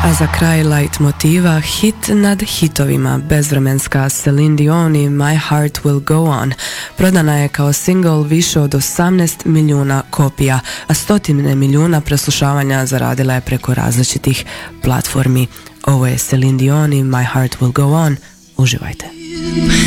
A za kraj light motiva, hit nad hitovima, bezvremenska Celine Dion i My Heart Will Go On. Prodana je kao single više od 18 milijuna kopija, a stotine milijuna preslušavanja zaradila je preko različitih platformi. Ovo je Celine Dion i My Heart Will Go On. Uživajte.